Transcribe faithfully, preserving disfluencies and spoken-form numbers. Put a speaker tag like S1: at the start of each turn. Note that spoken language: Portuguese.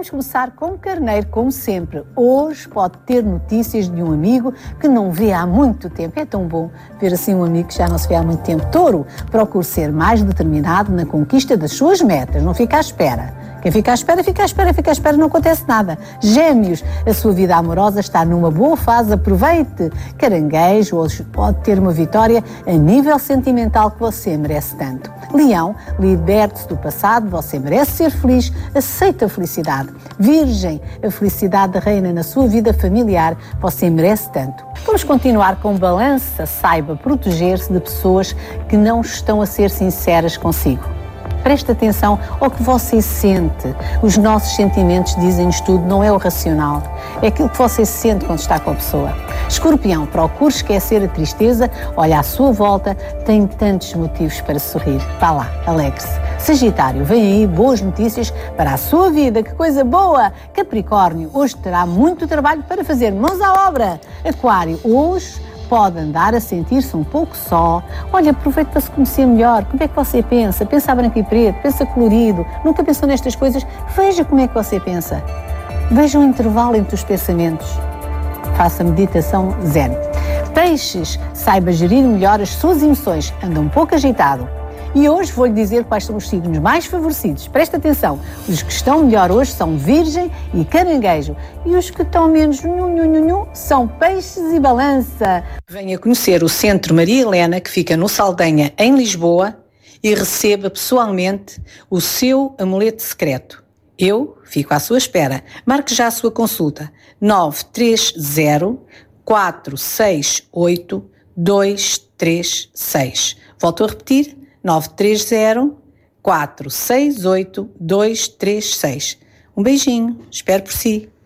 S1: Vamos começar com Carneiro, como sempre. Hoje pode ter notícias de um amigo que não vê há muito tempo. É tão bom ver assim um amigo que já não se vê há muito tempo. Touro, procure ser mais determinado na conquista das suas metas, não fica à espera. Quem fica à espera, fica à espera, fica à espera, não acontece nada. Gêmeos, a sua vida amorosa está numa boa fase, aproveite. Caranguejo, hoje pode ter uma vitória a nível sentimental que você merece tanto. Leão, liberte-se do passado, você merece ser feliz, aceita a felicidade. Virgem, a felicidade reina na sua vida familiar, você merece tanto. Vamos continuar com balança, saiba proteger-se de pessoas que não estão a ser sinceras consigo. Preste atenção ao que você sente. Os nossos sentimentos dizem-nos tudo, não é o racional. É aquilo que você sente quando está com a pessoa. Escorpião, procure esquecer a tristeza, olha à sua volta, tem tantos motivos para sorrir. Vá lá, alegre-se. Sagitário, vem aí boas notícias para a sua vida, que coisa boa! Capricórnio, hoje terá muito trabalho para fazer, mãos à obra. Aquário, hoje pode andar a sentir-se um pouco só. Olha, aproveite para se conhecer melhor. Como é que você pensa? Pensa a branco e preto, pensa colorido. Nunca pensou nestas coisas? Veja como é que você pensa. Veja um intervalo entre os pensamentos. Faça meditação zen. Peixes, saiba gerir melhor as suas emoções. Anda um pouco agitado. E hoje vou-lhe dizer quais são os signos mais favorecidos. Presta atenção, os que estão melhor hoje são Virgem e Caranguejo. E os que estão menos nhu, nhu, nhu, nhu, são Peixes e Balança. Venha conhecer o Centro Maria Helena, que fica no Saldanha, em Lisboa, e receba pessoalmente o seu amuleto secreto. Eu fico à sua espera. Marque já a sua consulta. nove três zero, quatro seis oito, dois três seis. Volto a repetir. nove três zero, quatro seis oito, dois três seis. Um beijinho, espero por si.